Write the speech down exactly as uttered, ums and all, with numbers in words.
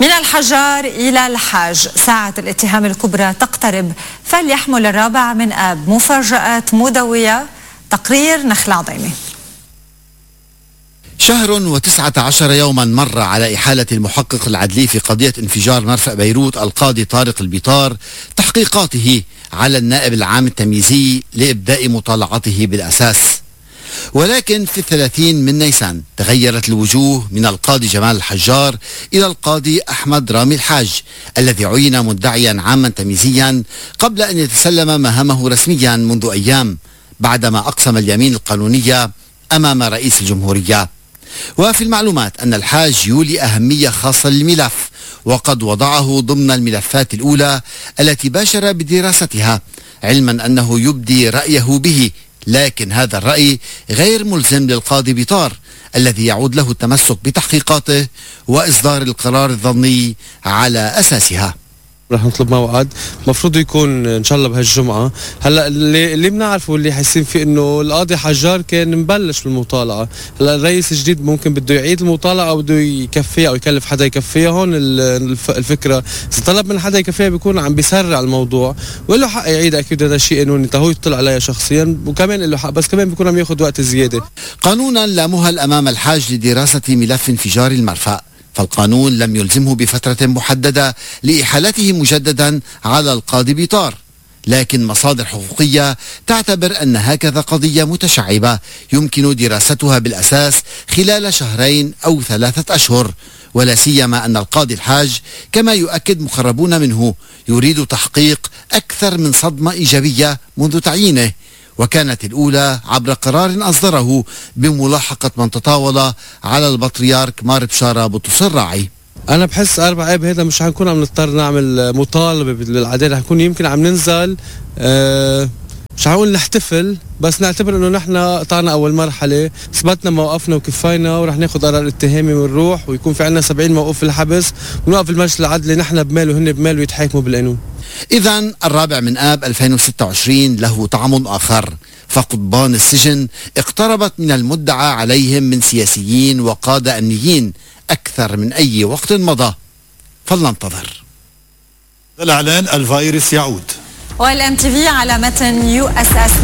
من الحجار إلى الحاج، ساعة الاتهام الكبرى تقترب، فليحمل الرابع من آب مفاجآت مدوية. تقرير نخل عظيمي. شهر وتسعة عشر يوما مر على إحالة المحقق العدلي في قضية انفجار مرفأ بيروت القاضي طارق البيطار تحقيقاته على النائب العام التمييزي لإبداء مطالعته بالأساس. ولكن في الثلاثين من نيسان تغيرت الوجوه من القاضي جمال الحجار إلى القاضي أحمد رامي الحاج الذي عين مدعيا عاما تمييزيا قبل أن يتسلم مهامه رسميا منذ أيام بعدما أقسم اليمين القانونية أمام رئيس الجمهورية. وفي المعلومات أن الحاج يولي أهمية خاصة للملف، وقد وضعه ضمن الملفات الأولى التي باشر بدراستها، علما أنه يبدي رأيه به، لكن هذا الرأي غير ملزم للقاضي بيطار الذي يعود له التمسك بتحقيقاته وإصدار القرار الظني على أساسها. رح نطلب موعد مفروض يكون ان شاء الله بهالجمعه. هلا اللي اللي بنعرفه واللي حاسين فيه انه القاضي حجار كان مبلش بالمطالعه، هلا الرئيس الجديد ممكن بده يعيد المطالعه او بده يكفيها او يكلف حدا يكفيها. هون الفكره اذا طلب من حدا يكفيها بيكون عم بيسرع الموضوع، وله حق يعيد اكيد، هذا شيء قانوني هو يطلع عليها شخصيا وكمان له حق، بس كمان بيكون عم ياخذ وقت زياده. قانونا لا مهل امام الحاج لدراسه ملف انفجار المرفأ، فالقانون لم يلزمه بفترة محددة لإحالته مجددا على القاضي بيطار، لكن مصادر حقوقية تعتبر أن هكذا قضية متشعبة يمكن دراستها بالأساس خلال شهرين أو ثلاثة أشهر، ولا سيما أن القاضي الحاج كما يؤكد مقربون منه يريد تحقيق أكثر من صدمة إيجابية منذ تعيينه، وكانت الأولى عبر قرار أصدره بملاحقة من تطاول على البطريرك مار بشارة بطرس الراعي. أنا بحس أربع آب هذا مش حنكون عم نضطر نعمل مطالبة بالعدالة، حنكون يمكن عم ننزل أه مش هنقول نحتفل، بس نعتبر انه نحن قطعنا اول مرحله، ثبتنا موقفنا وكفينا، ورح ناخذ قرار اتهامي ونروح، ويكون في عندنا سبعين موقوف في الحبس، ونوقف المجلس العدلي نحن بمال وهن بمال ويتحاكموا بالقانون. إذا الرابع من آب ألفين وستة وعشرين له طعم آخر، فقضبان السجن اقتربت من المدعى عليهم من سياسيين وقادة أمنيين أكثر من أي وقت مضى، فلننتظر. الإعلان الفيروس يعود. والام تي في على متن يو اس اس